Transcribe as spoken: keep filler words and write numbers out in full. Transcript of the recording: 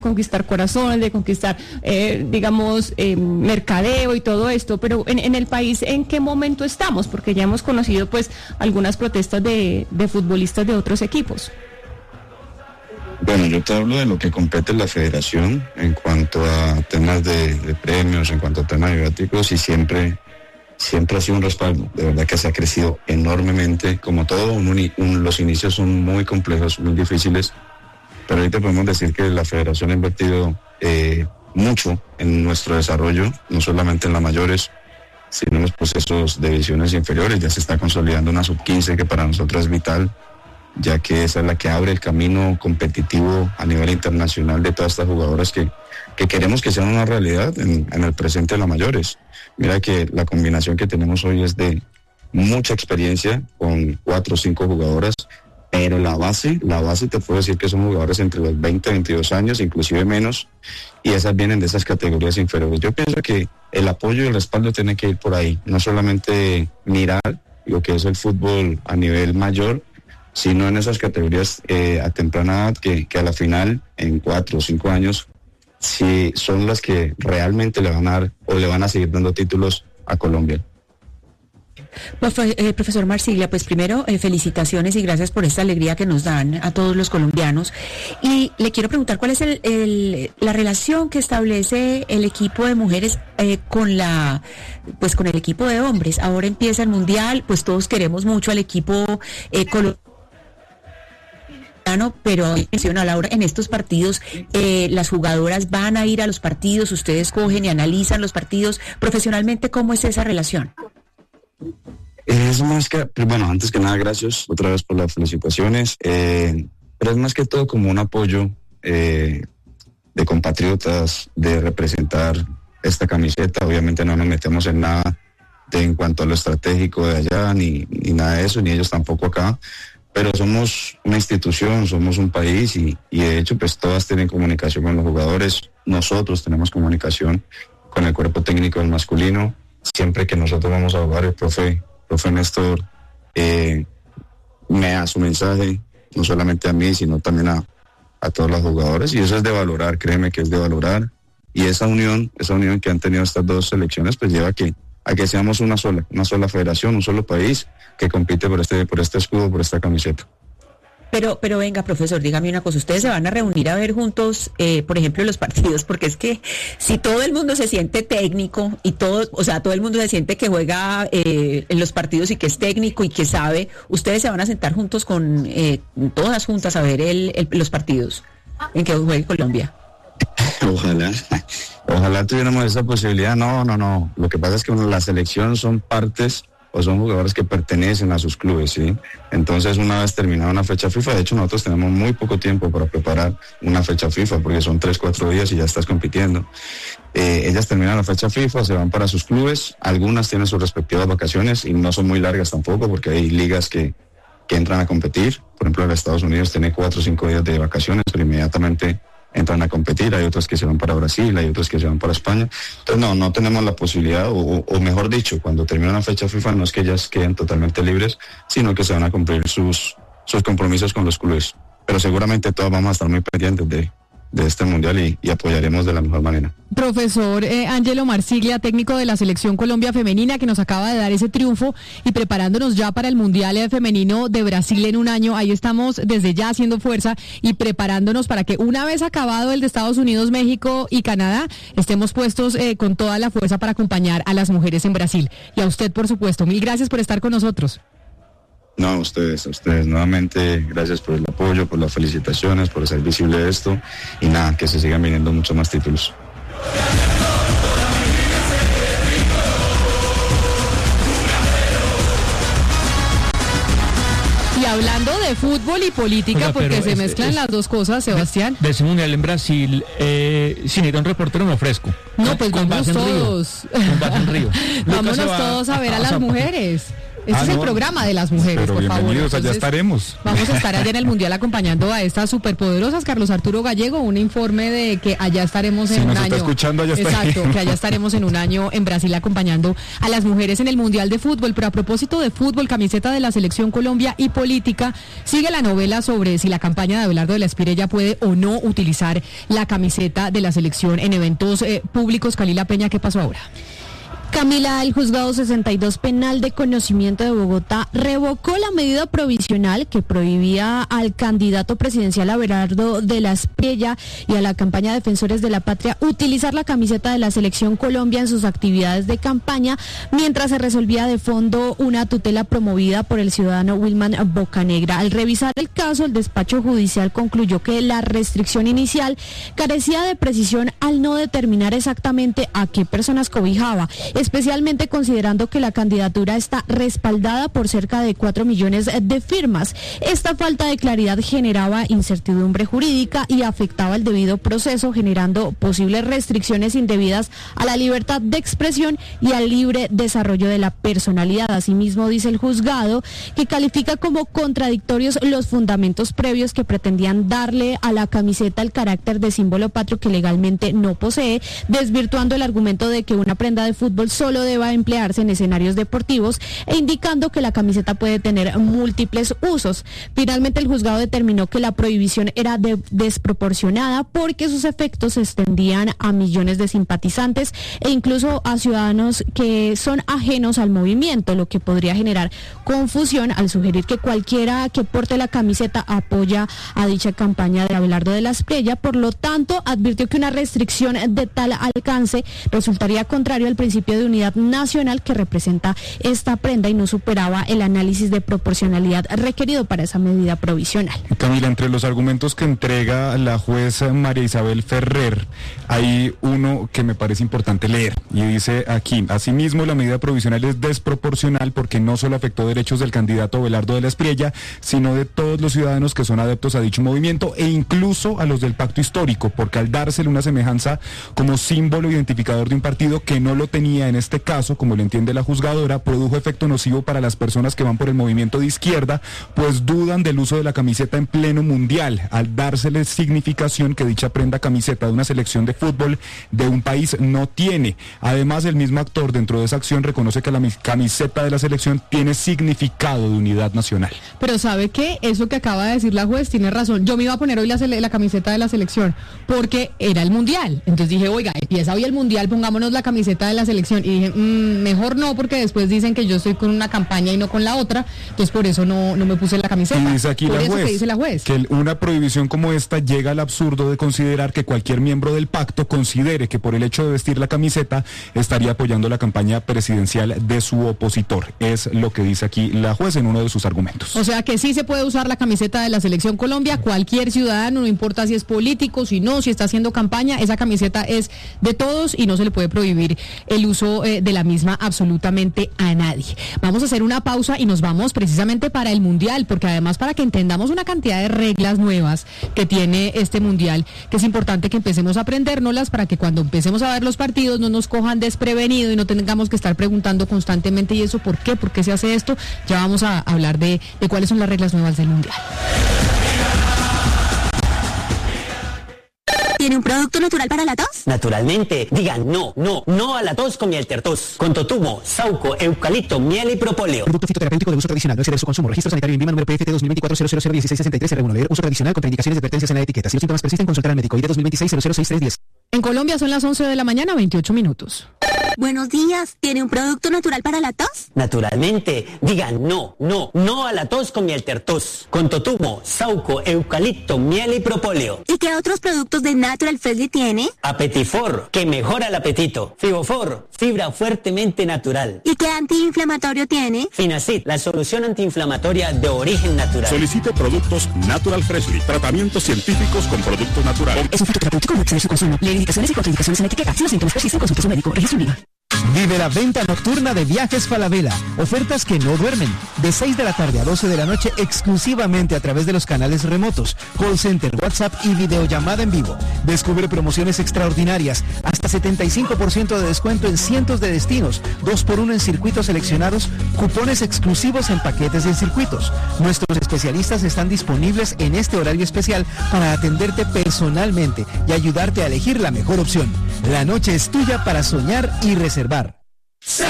conquistar corazones, de conquistar, eh, digamos, eh, mercadeo y todo esto, pero en, en el país, ¿en qué momento estamos? Porque ya hemos conocido, pues, algunas protestas de, de futbolistas de otros equipos. Bueno, yo te hablo de lo que compete la federación en cuanto a temas de, de premios, en cuanto a temas de viáticos, y siempre, siempre ha sido un respaldo. De verdad que se ha crecido enormemente. Como todo, un uni, un, los inicios son muy complejos, muy difíciles, pero ahorita podemos decir que la federación ha invertido eh, mucho en nuestro desarrollo, no solamente en las mayores, sino en los procesos de divisiones inferiores. Ya se está consolidando una sub quince que para nosotros es vital, ya que esa es la que abre el camino competitivo a nivel internacional de todas estas jugadoras que, que queremos que sean una realidad en, en el presente de las mayores. Mira que la combinación que tenemos hoy es de mucha experiencia con cuatro o cinco jugadoras, pero la base, la base te puedo decir que son jugadores entre los veinte y veintidós años, inclusive menos, y esas vienen de esas categorías inferiores. Yo pienso que el apoyo y el respaldo tiene que ir por ahí, no solamente mirar lo que es el fútbol a nivel mayor, sino en esas categorías eh, a temprana edad que, que a la final, en cuatro o cinco años, sí son las que realmente le van a dar o le van a seguir dando títulos a Colombia. Profe, eh, profesor Marsiglia, pues primero eh, felicitaciones y gracias por esta alegría que nos dan a todos los colombianos. Y le quiero preguntar cuál es el, el, la relación que establece el equipo de mujeres eh, con la, pues con el equipo de hombres. Ahora empieza el mundial, pues todos queremos mucho al equipo eh, colombiano. Pero menciona Laura, en estos partidos eh, las jugadoras van a ir a los partidos, ustedes cogen y analizan los partidos. Profesionalmente, ¿cómo es esa relación? Es más que, bueno, antes que nada, gracias otra vez por las felicitaciones, eh, pero es más que todo como un apoyo eh, de compatriotas, de representar esta camiseta. Obviamente no nos metemos en nada de, en cuanto a lo estratégico de allá, ni, ni nada de eso, ni ellos tampoco acá. Pero somos una institución, somos un país y, y de hecho pues todas tienen comunicación con los jugadores. Nosotros tenemos comunicación con el cuerpo técnico del masculino. Siempre que nosotros vamos a jugar, el profe, profe Néstor eh, me da su mensaje, no solamente a mí, sino también a, a todos los jugadores. Y eso es de valorar, créeme que es de valorar. Y esa unión, esa unión que han tenido estas dos selecciones, pues lleva a que, a que seamos una sola, una sola federación, un solo país que compite por este, por este escudo, por esta camiseta. Pero, pero venga, profesor, dígame una cosa, ustedes se van a reunir a ver juntos, eh, por ejemplo, los partidos, porque es que si todo el mundo se siente técnico y todo, o sea, todo el mundo se siente que juega eh, en los partidos y que es técnico y que sabe, ustedes se van a sentar juntos con, eh, todas juntas a ver el, el, los partidos en que juegue Colombia. Ojalá, ojalá tuviéramos esa posibilidad. No, no, no, lo que pasa es que bueno, la selección son partes o son jugadores que pertenecen a sus clubes, ¿sí? Entonces, una vez terminada una fecha FIFA, de hecho nosotros tenemos muy poco tiempo para preparar una fecha FIFA, porque son tres, cuatro días y ya estás compitiendo. Eh, ellas terminan la fecha FIFA, se van para sus clubes, algunas tienen sus respectivas vacaciones y no son muy largas tampoco, porque hay ligas que, que entran a competir. Por ejemplo, en Estados Unidos tiene cuatro o cinco días de vacaciones, pero inmediatamente entran a competir. Hay otros que se van para Brasil, hay otros que se van para España. Entonces no, no tenemos la posibilidad, o, o mejor dicho, cuando termina una fecha FIFA no es que ellas queden totalmente libres, sino que se van a cumplir sus, sus compromisos con los clubes. Pero seguramente todos vamos a estar muy pendientes de, de este mundial y, y apoyaremos de la mejor manera. Profesor eh, Ángelo Marsiglia, técnico de la Selección Colombia Femenina, que nos acaba de dar ese triunfo y preparándonos ya para el Mundial Femenino de Brasil en un año. Ahí estamos desde ya haciendo fuerza y preparándonos para que una vez acabado el de Estados Unidos, México y Canadá, estemos puestos eh, con toda la fuerza para acompañar a las mujeres en Brasil. Y a usted, por supuesto, mil gracias por estar con nosotros. No, a ustedes, a ustedes nuevamente, gracias por el apoyo, por las felicitaciones, por hacer visible esto y nada, que se sigan viniendo muchos más títulos. Y hablando de fútbol y política, Oiga, porque se mezclan es, las dos cosas, Sebastián. De, de ese mundial en Brasil, eh, si necesita un reportero me ofrezco. No, pues con vámonos todos. Con base en Río. Vámonos va, todos a ver a, a las Zapote. mujeres. Este ah, es no, el programa de las mujeres, pero por favor. Bienvenidos, allá estaremos. Vamos a estar allá en el Mundial acompañando a estas superpoderosas. Carlos Arturo Gallego, un informe de que allá estaremos en si un nos año. Está escuchando, allá Exacto, estaremos. que allá estaremos en un año en Brasil acompañando a las mujeres en el Mundial de Fútbol. Pero a propósito de fútbol, camiseta de la Selección Colombia y política, sigue la novela sobre si la campaña de Abelardo de la Espriella puede o no utilizar la camiseta de la selección en eventos eh, públicos. Calila Peña, ¿qué pasó ahora? Camila, el juzgado sesenta y dos penal de conocimiento de Bogotá revocó la medida provisional que prohibía al candidato presidencial Abelardo de la Espriella y a la campaña Defensores de la Patria utilizar la camiseta de la Selección Colombia en sus actividades de campaña, mientras se resolvía de fondo una tutela promovida por el ciudadano Wilman Bocanegra. Al revisar el caso, el despacho judicial concluyó que la restricción inicial carecía de precisión al no determinar exactamente a qué personas cobijaba, especialmente considerando que la candidatura está respaldada por cerca de cuatro millones de firmas. Esta falta de claridad generaba incertidumbre jurídica y afectaba el debido proceso, generando posibles restricciones indebidas a la libertad de expresión y al libre desarrollo de la personalidad. Asimismo, dice el juzgado que califica como contradictorios los fundamentos previos que pretendían darle a la camiseta el carácter de símbolo patrio que legalmente no posee, desvirtuando el argumento de que una prenda de fútbol solo deba emplearse en escenarios deportivos e indicando que la camiseta puede tener múltiples usos. Finalmente, el juzgado determinó que la prohibición era de- desproporcionada porque sus efectos se extendían a millones de simpatizantes e incluso a ciudadanos que son ajenos al movimiento, lo que podría generar confusión al sugerir que cualquiera que porte la camiseta apoya a dicha campaña de Abelardo de la Espriella. Por lo tanto, advirtió que una restricción de tal alcance resultaría contrario al principio de unidad nacional que representa esta prenda y no superaba el análisis de proporcionalidad requerido para esa medida provisional. Camila, entre los argumentos que entrega la juez María Isabel Ferrer, hay uno que me parece importante leer, y dice aquí: asimismo, la medida provisional es desproporcional porque no solo afectó derechos del candidato Abelardo de la Espriella, sino de todos los ciudadanos que son adeptos a dicho movimiento e incluso a los del pacto histórico, porque al dársele una semejanza como símbolo identificador de un partido que no lo tenía en este caso, como lo entiende la juzgadora, produjo efecto nocivo para las personas que van por el movimiento de izquierda, pues dudan del uso de la camiseta en pleno mundial, al dársele significación que dicha prenda camiseta de una selección de fútbol de un país no tiene. Además, el mismo actor dentro de esa acción reconoce que la camiseta de la selección tiene significado de unidad nacional. Pero ¿sabe qué? Eso que acaba de decir la juez tiene razón. Yo me iba a poner hoy la, la camiseta de la selección porque era el mundial. Entonces dije, oiga, empieza hoy el mundial, pongámonos la camiseta de la selección. Y dije, mmm, mejor no, porque después dicen que yo estoy con una campaña y no con la otra. Entonces por eso no, no me puse la camiseta. Y dice aquí por la eso juez, que dice la juez que una prohibición como esta llega al absurdo de considerar que cualquier miembro del pacto considere que por el hecho de vestir la camiseta estaría apoyando la campaña presidencial de su opositor. Es lo que dice aquí la juez en uno de sus argumentos. O sea que sí se puede usar la camiseta de la Selección Colombia, cualquier ciudadano, no importa si es político, si no, si está haciendo campaña, esa camiseta es de todos y no se le puede prohibir el uso eh, de la misma absolutamente a nadie. Vamos a hacer una pausa y nos vamos precisamente para el Mundial, porque además para que entendamos una cantidad de reglas nuevas que tiene este Mundial, que es importante que empecemos a aprendérnoslas para que cuando empecemos a ver los partidos no nos cojan desprevenido y no tengamos que estar preguntando constantemente, ¿y eso por qué? ¿Por qué se hace esto? Ya vamos a hablar de, de cuáles son las reglas nuevas del Mundial. ¿Tiene un producto natural para la tos? Naturalmente. Digan no, no, no a la tos con miel tertos. Con totumo, sauco, eucalipto, miel y propóleo. Producto fitoterapéutico de uso tradicional. No exceder su consumo. Registro sanitario en Vima número P F T dos mil veinticuatro cero cero cero dieciséis sesenta y tres R uno. Leer uso tradicional con indicaciones y advertencias en la etiqueta. Si los síntomas persisten, consultar al médico. I D dos mil veintiséis cero cero seis tres diez. En Colombia son las once de la mañana, veintiocho minutos. Buenos días. ¿Tiene un producto natural para la tos? Naturalmente. Digan no, no, no a la tos con miel tertos. Con totumo, sauco, eucalipto, miel y propóleo. ¿Y qué otros productos de Natural Freshly tiene? Apetifor, que mejora el apetito. Fibofor, fibra fuertemente natural. ¿Y qué antiinflamatorio tiene? Finacid, la solución antiinflamatoria de origen natural. Solicite productos Natural Freshly. Tratamientos científicos con productos naturales. Es un fitoterapéutico, no exceder su consumo. Leer indicaciones y contraindicaciones en la etiqueta. Si los síntomas persisten, consulte a su médico. Registro en Vima. Vive la venta nocturna de Viajes Falabella. Ofertas que no duermen. De seis de la tarde a doce de la noche exclusivamente a través de los canales remotos, call center, WhatsApp y videollamada en vivo. Descubre promociones extraordinarias. Hasta setenta y cinco por ciento de descuento en cientos de destinos. dos por uno en circuitos seleccionados. Cupones exclusivos en paquetes de circuitos. Nuestros especialistas están disponibles en este horario especial para atenderte personalmente y ayudarte a elegir la mejor opción. La noche es tuya para soñar y reservar.